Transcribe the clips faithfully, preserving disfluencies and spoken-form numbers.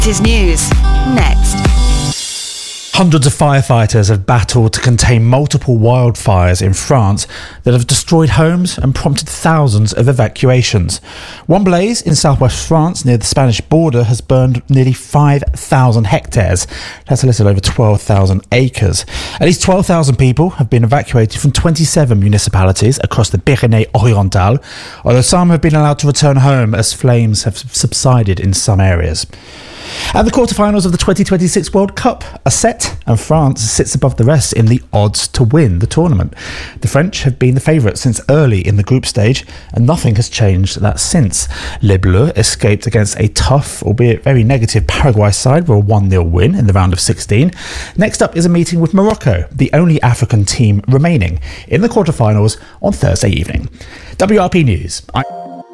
Is news. Next. Hundreds of firefighters have battled to contain multiple wildfires in France that have destroyed homes and prompted thousands of evacuations. One blaze in southwest France near the Spanish border has burned nearly five thousand hectares. That's a little over twelve thousand acres. At least twelve thousand people have been evacuated from twenty-seven municipalities across the Pyrénées-Orientales, although some have been allowed to return home as flames have subsided in some areas. And the quarterfinals of the twenty twenty-six World Cup are set, and France sits above the rest in the odds to win the tournament. The French have been the favourites since early in the group stage, and nothing has changed that since. Les Bleus escaped against a tough, albeit very negative, Paraguay side with a one nil win in the round of sixteen. Next up is a meeting with Morocco, the only African team remaining, in the quarterfinals on Thursday evening. W R P News. I-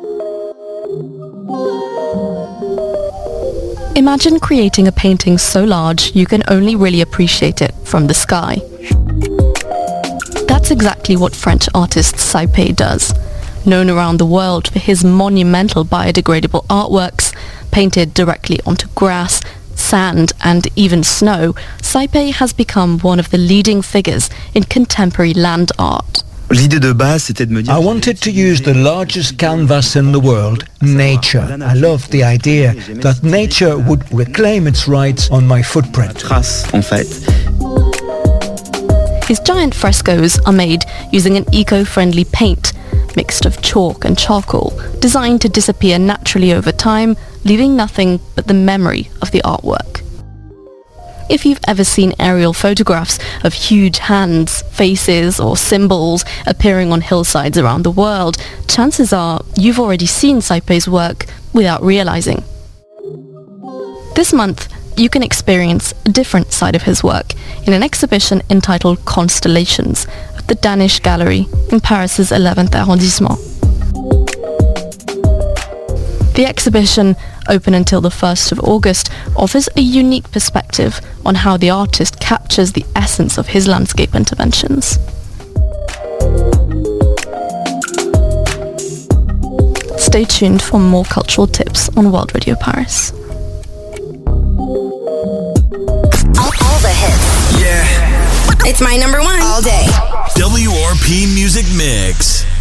Imagine creating a painting so large you can only really appreciate it from the sky. That's exactly what French artist Saipé does. Known around the world for his monumental biodegradable artworks, painted directly onto grass, sand and even snow, Saipé has become one of the leading figures in contemporary land art. I wanted to use the largest canvas in the world, nature. I loved the idea that nature would reclaim its rights on my footprint. His giant frescoes are made using an eco-friendly paint, mixed of chalk and charcoal, designed to disappear naturally over time, leaving nothing but the memory of the artwork. If you've ever seen aerial photographs of huge hands, faces or symbols appearing on hillsides around the world, chances are you've already seen Saipé's work without realizing. This month, you can experience a different side of his work in an exhibition entitled Constellations at the Danish Gallery in Paris's eleventh arrondissement. The exhibition, open until the first of August, offers a unique perspective on how the artist captures the essence of his landscape interventions. Stay tuned for more cultural tips on World Radio Paris. All, all the hits. Yeah. It's my number one all day. W R P Music Mix.